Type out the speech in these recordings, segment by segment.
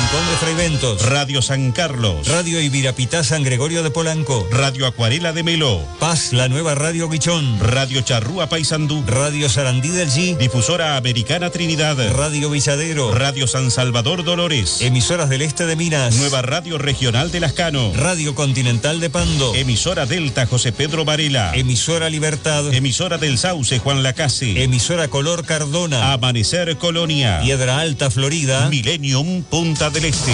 Rincón de Fraiventos, Radio San Carlos, Radio Ibirapitá San Gregorio de Polanco, Radio Acuarela de Melo, Paz, la nueva Radio Guichón, Radio Charrúa Paysandú, Radio Sarandí del G, Difusora Americana Trinidad, Radio Villadero, Radio San Salvador Dolores, emisoras del este de Minas, Nueva Radio Regional de Lascano, Radio Continental de Pando, emisora Delta José Pedro Varela, emisora Libertad, emisora del Sauce Juan Lacase, emisora Color Cardona, Amanecer Colonia, Piedra Alta Florida, Millennium Punta del Este.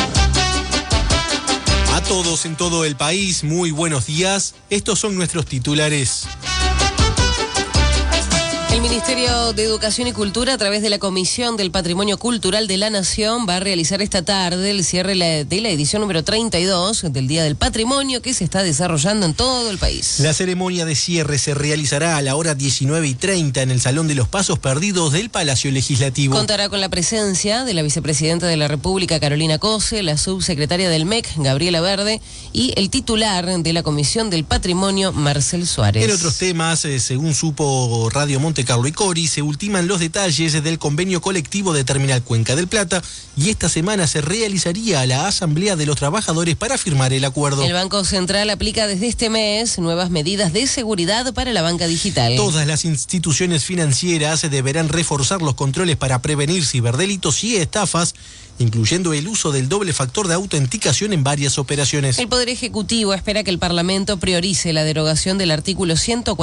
A todos en todo el país, muy buenos días. Estos son nuestros titulares. El Ministerio de Educación y Cultura, a través de la Comisión del Patrimonio Cultural de la Nación, va a realizar esta tarde el cierre de la edición número 32 del Día del Patrimonio, que se está desarrollando en todo el país. La ceremonia de cierre se realizará a la hora 19:30 en el Salón de los Pasos Perdidos del Palacio Legislativo. Contará con la presencia de la vicepresidenta de la República, Carolina Cose, la subsecretaria del MEC, Gabriela Verde, y el titular de la Comisión del Patrimonio, Marcel Suárez. En otros temas, según supo Radio Monte Carlo y Cori, se ultiman los detalles del convenio colectivo de Terminal Cuenca del Plata y esta semana se realizaría la Asamblea de los Trabajadores para firmar el acuerdo. El Banco Central aplica desde este mes nuevas medidas de seguridad para la banca digital. Todas las instituciones financieras deberán reforzar los controles para prevenir ciberdelitos y estafas, incluyendo el uso del doble factor de autenticación en varias operaciones. El Poder Ejecutivo espera que el Parlamento priorice la derogación del artículo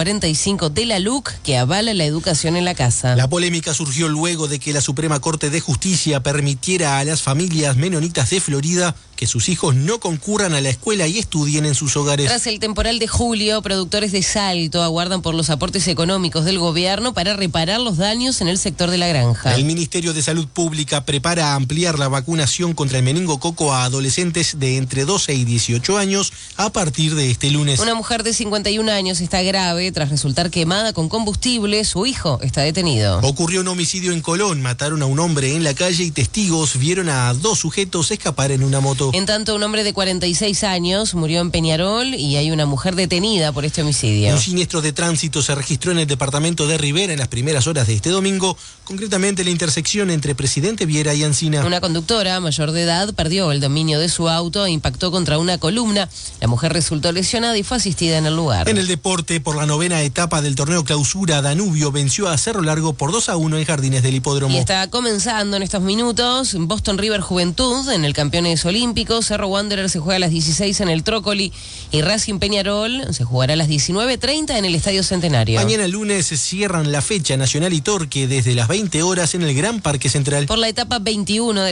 145 de la LUC que avala la educación en la casa. La polémica surgió luego de que la Suprema Corte de Justicia permitiera a las familias menonitas de Florida que sus hijos no concurran a la escuela y estudien en sus hogares. Tras el temporal de julio, productores de Salto aguardan por los aportes económicos del gobierno para reparar los daños en el sector de la granja. El Ministerio de Salud Pública prepara ampliar la vacunación contra el meningococo a adolescentes de entre 12 y 18 años a partir de este lunes. Una mujer de 51 años está grave tras resultar quemada con combustible. Su hijo está detenido. Ocurrió un homicidio en Colón. Mataron a un hombre en la calle y testigos vieron a dos sujetos escapar en una moto. En tanto, un hombre de 46 años murió en Peñarol y hay una mujer detenida por este homicidio. Un siniestro de tránsito se registró en el departamento de Rivera en las primeras horas de este domingo, concretamente la intersección entre Presidente Viera y Encina. Una conductora mayor de edad perdió el dominio de su auto e impactó contra una columna. La mujer resultó lesionada y fue asistida en el lugar. En el deporte, por la 9ª etapa del torneo Clausura, Danubio venció a Cerro Largo por 2-1 en Jardines del Hipódromo. Y está comenzando en estos minutos Boston River Juventud en el Campeones Olímpicos. Cerro Wanderers se juega a las 16 en el Trócoli y Racing Peñarol se jugará a las 19:30 en el Estadio Centenario. Mañana lunes se cierran la fecha Nacional y Torque desde las 20 horas en el Gran Parque Central. Por la etapa 21